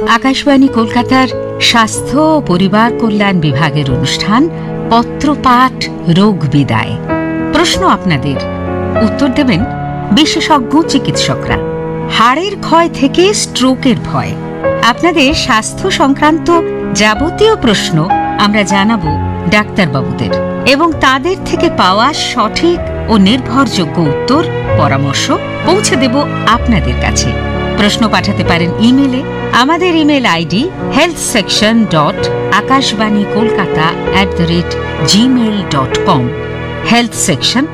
আকাশবাণী কলকাতার স্বাস্থ্য ও পরিবার কল্যাণ বিভাগের অনুষ্ঠান পত্রপাঠ রোগ বিদায়। প্রশ্ন আপনাদের, উত্তর দেবেন বিশেষজ্ঞ চিকিৎসকরা। হাড়ের ক্ষয় থেকে স্ট্রোকের ভয়। আপনাদের স্বাস্থ্য সংক্রান্ত যাবতীয় প্রশ্ন আমরা জানাবো ডাক্তারবাবুদের, এবং তাদের থেকে পাওয়া সঠিক ও নির্ভরযোগ্য উত্তর পরামর্শ পৌঁছে দেব আপনাদের কাছে। প্রশ্ন পাঠাতে পারেন ইমেলে। আমাদের email ID healthsection.akashbanikolkata@gmail.com। Health section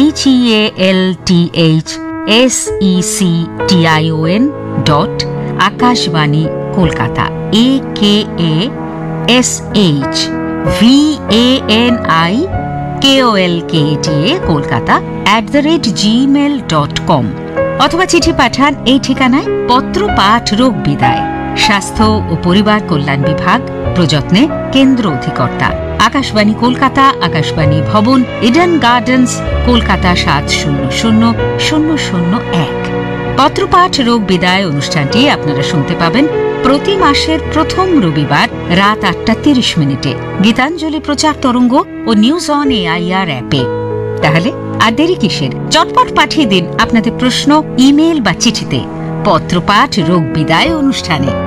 HELTHSECTION.akashbani kolkata AKASHVANIKOLKATA kolkata @gmail.com। অথবা চিঠি পাঠান এই ঠিকানায়, পত্রপাঠ রোগ বিদায়, স্বাস্থ্য ও পরিবার কল্যাণ বিভাগ, প্রযত্নে কেন্দ্র অধিকর্তা, আকাশবাণী কলকাতা, আকাশবাণী ভবন, ইডেন গার্ডেন্স, কলকাতা 700001। পত্রপাঠ রোগ বিদায় অনুষ্ঠানটি আপনারা শুনতে পাবেন প্রতি মাসের প্রথম রবিবার রাত 8:30 গীতাঞ্জলি প্রচার তরঙ্গ ও নিউজ অন AIR অ্যাপে। তাহলে আর দেরি কিসের? চটপট পাঠিয়ে দিন আপনাদের প্রশ্ন ইমেল বা চিঠিতে পত্রপাঠ রোগ বিদায় অনুষ্ঠানে।